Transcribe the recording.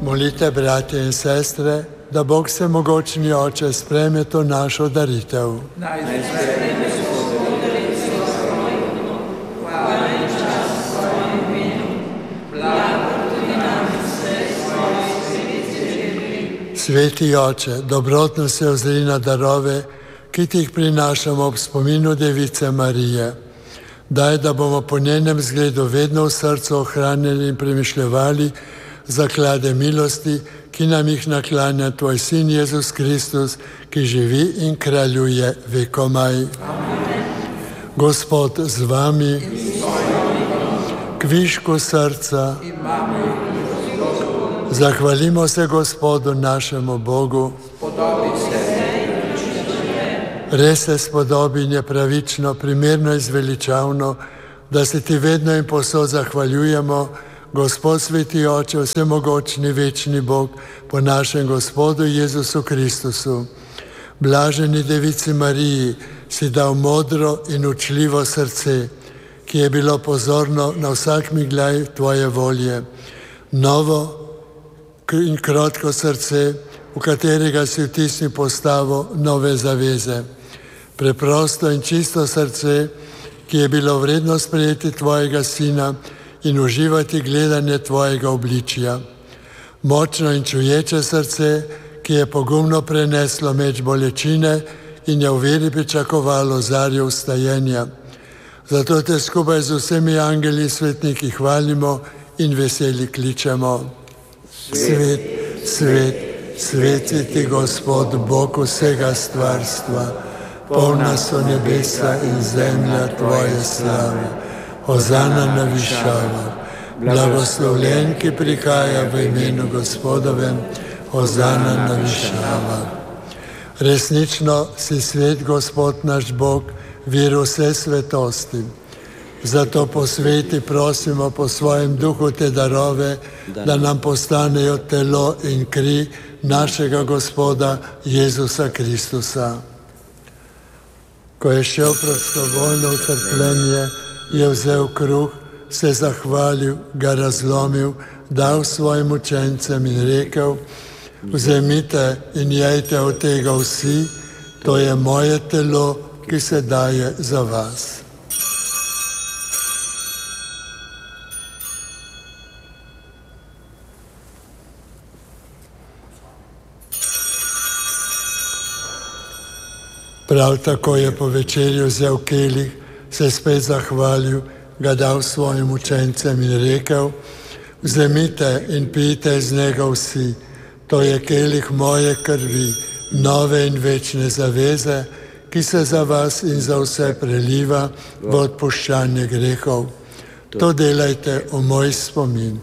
Molite, bratje in sestre, da Bog Vsemogočni Oče sprejme to našo daritev. Sveti Oče, dobrotno se ozri na darove, ki ti jih prinašamo ob spominu Device Marije. Daj, da bomo po njenem zgledu vedno v srcu ohranjali in premišljevali zaklade milosti, ki nam jih naklanja Tvoj Sin Jezus Kristus, ki živi in kraljuje vekomaj. Amen. Gospod z vami, kvišku srca, zahvalimo se Gospodu našemu Bogu. Res se spodobi in je pravično, primerno in zveličavno, da se ti vedno in povsod zahvaljujemo, Gospod sveti Oče, vsemogočni večni Bog, po našem Gospodu Jezusu Kristusu. Blaženi Devici Mariji si dal modro in učljivo srce, ki je bilo pozorno na vsak migljaj tvoje volje. Novo in krotko srce, v katerega si vtisnil postavo nove zaveze. Preprosto in čisto srce, ki je bilo vredno sprejeti tvojega Sina in uživati gledanje tvojega obličja. Močno in čuječe srce, ki je pogumno preneslo meč bolečine in je v veri pričakovalo zarjo vstajenja. Zato te skupaj z vsemi angeli in svetniki hvalimo in veseli kličemo. Svet, svet, svet je ti Gospod, Bog vsega stvarstva. Polna so nebesa in zemlja tvoje slave. Hozana na višavah. Blagoslovljen, ki prihaja v imenu Gospodovem. Hozana na višavah. Resnično si svet, Gospod naš Bog, vir vse svetosti. Zato po sveti prosimo po svojem duhu te darove, da nam postanejo telo in kri našega Gospoda Jezusa Kristusa. Ko je šel prostovoljno v trpljenje, je vzel kruh, se zahvalil, ga razlomil, dal svojim učencem in rekel: vzemite in jejte od tega vsi, to je moje telo, ki se daje za vas. Prav tako je po večerji vzel kelih, se spet zahvalil, ga dal svojim učencem in rekel: vzemite in pijte iz njega vsi, to je kelih moje krvi, nove in večne zaveze, ki se za vas in za vse preliva v odpuščanje grehov. To delajte v moj spomin.